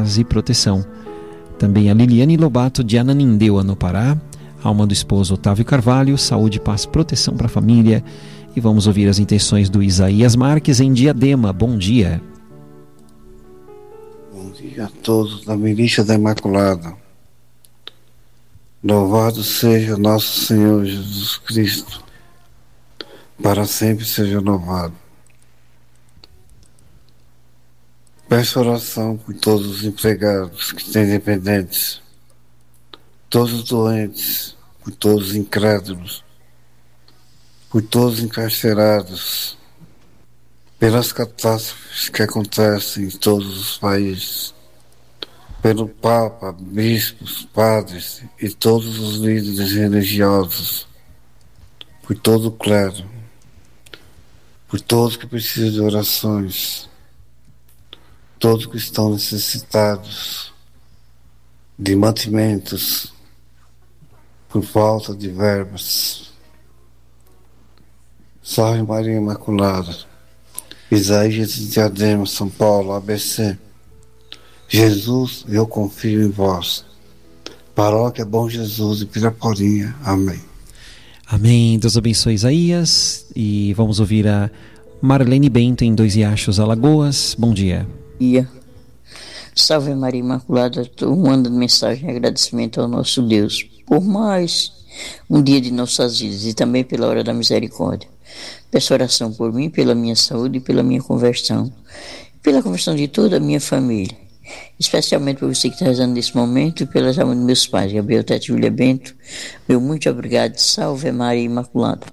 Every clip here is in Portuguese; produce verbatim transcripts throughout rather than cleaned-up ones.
paz e proteção. Também a Liliane Lobato, de Ananindeua, no Pará. Alma do esposo Otávio Carvalho, saúde, paz, proteção para a família. E vamos ouvir as intenções do Isaías Marques, em Diadema. Bom dia. Bom dia a todos da Milícia da Imaculada. Louvado seja nosso Senhor Jesus Cristo. Para sempre seja louvado. Peço oração por todos os empregados que têm dependentes, todos os doentes, por todos os incrédulos, por todos os encarcerados, pelas catástrofes que acontecem em todos os países, pelo Papa, bispos, padres e todos os líderes religiosos, por todo o clero, por todos que precisam de orações, todos que estão necessitados de mantimentos por falta de verbas. Salve Maria Imaculada. Isaías de Diadema, São Paulo, A B C. Jesus, eu confio em vós. Paróquia Bom Jesus de Piraporinha. Amém. Amém. Deus abençoe Isaías. E vamos ouvir a Marlene Bento, em Dois Riachos, Alagoas. Bom dia. Dia. Salve Maria Imaculada, estou mandando mensagem de agradecimento ao nosso Deus por mais um dia de nossas vidas e também pela hora da misericórdia. Peço oração por mim, pela minha saúde e pela minha conversão, pela conversão de toda a minha família, especialmente por você que está rezando nesse momento e pelas almas dos meus pais, Gabriel, Tete, Júlia, Bento. Meu muito obrigado. Salve Maria Imaculada.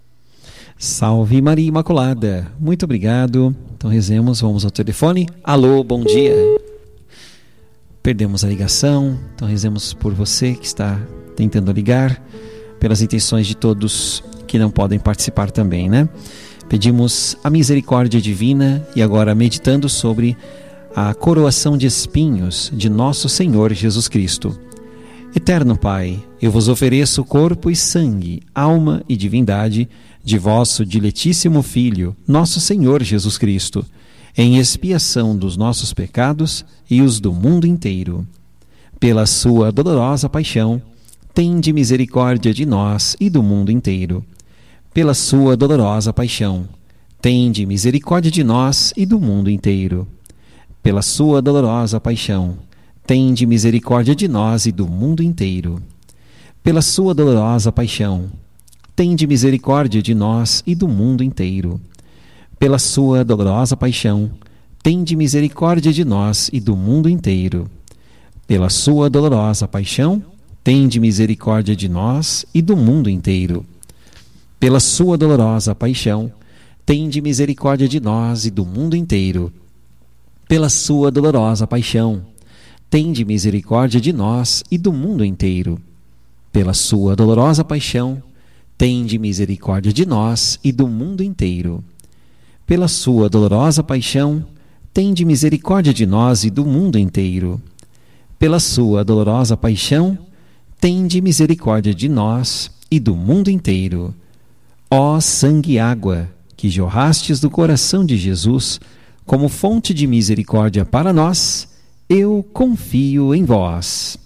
Salve Maria Imaculada. Muito obrigado. Então rezemos, vamos ao telefone. Alô, bom dia. Perdemos a ligação, então rezemos por você que está tentando ligar, pelas intenções de todos que não podem participar também, né? Pedimos a misericórdia divina e agora meditando sobre a coroação de espinhos de nosso Senhor Jesus Cristo. Eterno Pai, eu vos ofereço corpo e sangue, alma e divindade de vosso diletíssimo Filho, nosso Senhor Jesus Cristo, em expiação dos nossos pecados e os do mundo inteiro. Pela sua dolorosa paixão, tende misericórdia de nós e do mundo inteiro. Pela sua dolorosa paixão, tende misericórdia de nós e do mundo inteiro. Pela sua dolorosa paixão, tende misericórdia de nós e do mundo inteiro. Pela sua dolorosa paixão, tende misericórdia de nós e do mundo inteiro. Pela sua dolorosa paixão, tende misericórdia de nós e do mundo inteiro. Pela sua dolorosa paixão, tende misericórdia de nós e do mundo inteiro. Pela sua dolorosa paixão, tende misericórdia de nós e do mundo inteiro. Pela sua dolorosa paixão, tende misericórdia de nós e do mundo inteiro. Pela sua dolorosa paixão, tende misericórdia de nós e do mundo inteiro. Pela sua dolorosa paixão, tende misericórdia de nós e do mundo inteiro. Pela sua dolorosa paixão, tende misericórdia de nós e do mundo inteiro. Ó sangue e água, que jorrastes do coração de Jesus, como fonte de misericórdia para nós, eu confio em vós.